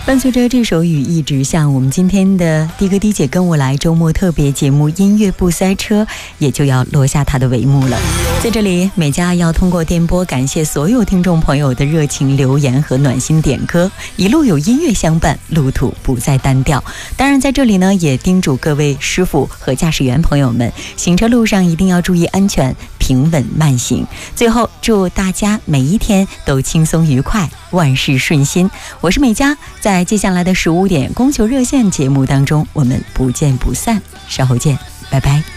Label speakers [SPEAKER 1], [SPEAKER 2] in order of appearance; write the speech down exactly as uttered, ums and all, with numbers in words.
[SPEAKER 1] 伴随着这首雨一直下，我们今天的的哥的姐跟我来周末特别节目音乐不塞车也就要落下它的帷幕了。在这里，美嘉要通过电波感谢所有听众朋友的热情留言和暖心点歌，一路有音乐相伴，路途不再单调。当然在这里呢，也叮嘱各位师傅和驾驶员朋友们，行车路上一定要注意安全，平稳慢行。最后祝大家每一天都轻松愉快，万事顺心。我是美嘉，在接下来的十五点供求热线节目当中，我们不见不散，稍后见，拜拜。